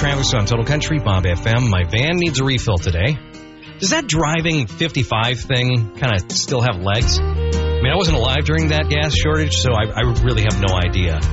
Travis on Total Country, Bob FM. My van needs a refill today. Does that driving 55 thing kind of still have legs? I mean, I wasn't alive during that gas shortage, so I really have no idea.